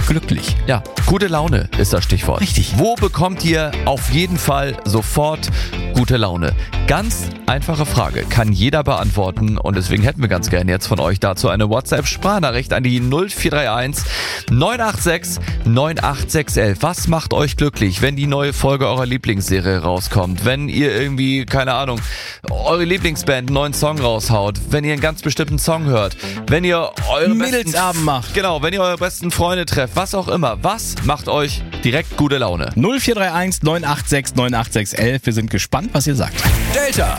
glücklich? Ja, gute Laune ist das Stichwort. Richtig. Wo bekommt ihr auf jeden Fall sofort gute Laune? Ganz einfache Frage, kann jeder beantworten und deswegen hätten wir ganz gerne jetzt von euch dazu eine WhatsApp-Sprachnachricht an die 0431 986 98611. Was macht euch glücklich, wenn die neue Folge eurer Lieblingsserie rauskommt? Wenn ihr irgendwie, keine Ahnung, eure Lieblingsband einen neuen Song raushaut? Wenn ihr einen ganz bestimmten Song hört? Wenn ihr eure Mädelsabend macht. Genau, wenn ihr eure besten Freunde trefft, was auch immer. Was macht euch direkt gute Laune? 0431 986 98611. Wir sind gespannt, was ihr sagt. Delta